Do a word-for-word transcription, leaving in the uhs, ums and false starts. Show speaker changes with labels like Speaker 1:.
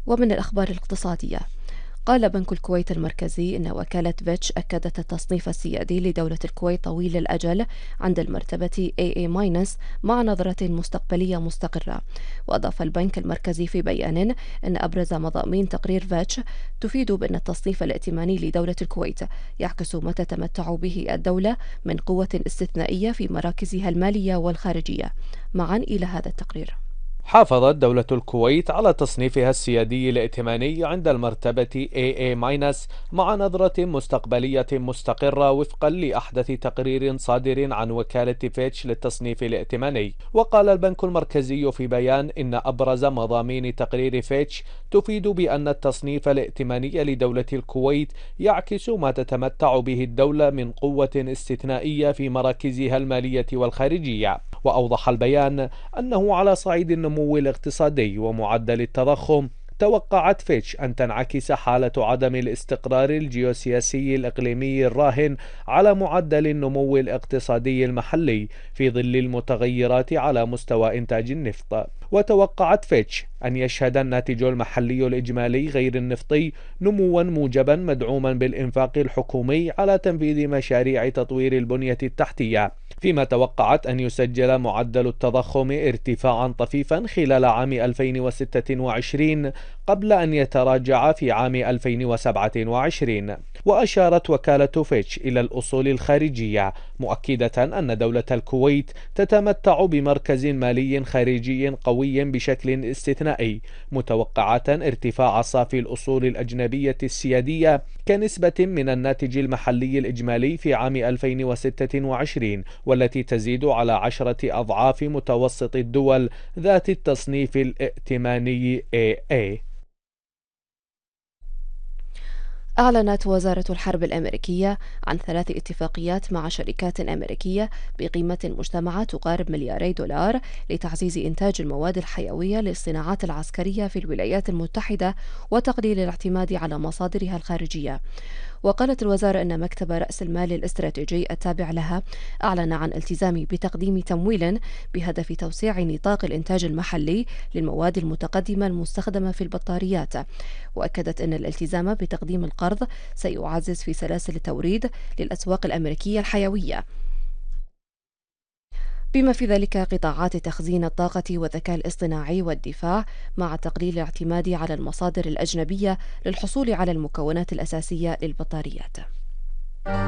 Speaker 1: ومن الأخبار الاقتصادية، قال بنك الكويت المركزي إن وكالة فيتش أكدت التصنيف السيادي لدولة الكويت طويل الأجل عند المرتبة إيه إيه- مع نظرة مستقبلية مستقرة. وأضاف البنك المركزي في بيان أن أبرز مضامين تقرير فيتش تفيد بأن التصنيف الائتماني لدولة الكويت يعكس ما تتمتع به الدولة من قوة استثنائية في مراكزها المالية والخارجية. معا إلى هذا التقرير.
Speaker 2: حافظت دولة الكويت على تصنيفها السيادي الائتماني عند المرتبة إيه إيه- مع نظرة مستقبلية مستقرة وفقا لأحدث تقرير صادر عن وكالة فيتش للتصنيف الائتماني. وقال البنك المركزي في بيان إن أبرز مضامين تقرير فيتش تفيد بأن التصنيف الائتماني لدولة الكويت يعكس ما تتمتع به الدولة من قوة استثنائية في مراكزها المالية والخارجية. وأوضح البيان أنه على صعيد النمو الاقتصادي ومعدل التضخم توقعت فيتش أن تنعكس حالة عدم الاستقرار الجيوسياسي الإقليمي الراهن على معدل النمو الاقتصادي المحلي في ظل المتغيرات على مستوى إنتاج النفط. وتوقعت فيتش أن يشهد الناتج المحلي الإجمالي غير النفطي نموا موجبا مدعوما بالإنفاق الحكومي على تنفيذ مشاريع تطوير البنية التحتية، فيما توقعت أن يسجل معدل التضخم ارتفاعا طفيفا خلال عام ألفين وستة وعشرين قبل أن يتراجع في عام ألفين وسبعة وعشرين. وأشارت وكالة فيتش إلى الأصول الخارجية مؤكدة أن دولة الكويت تتمتع بمركز مالي خارجي قوي بشكل استثنائي، متوقعة ارتفاع صافي الأصول الأجنبية السيادية كنسبة من الناتج المحلي الإجمالي في عام ألفين وستة وعشرين، والتي تزيد على عشرة أضعاف متوسط الدول ذات التصنيف الائتماني إيه إيه.
Speaker 1: أعلنت وزارة الحرب الأمريكية عن ثلاث اتفاقيات مع شركات أمريكية بقيمة مجتمعة تقارب ملياري دولار لتعزيز إنتاج المواد الحيوية للصناعات العسكرية في الولايات المتحدة وتقليل الاعتماد على مصادرها الخارجية. وقالت الوزارة أن مكتب رأس المال الاستراتيجي التابع لها أعلن عن التزامه بتقديم تمويل بهدف توسيع نطاق الإنتاج المحلي للمواد المتقدمة المستخدمة في البطاريات. وأكدت أن الالتزام بتقديم القرض سيعزز في سلاسل التوريد للأسواق الأمريكية الحيوية، بما في ذلك قطاعات تخزين الطاقة والذكاء الاصطناعي والدفاع، مع تقليل الاعتماد على المصادر الأجنبية للحصول على المكونات الأساسية للبطاريات.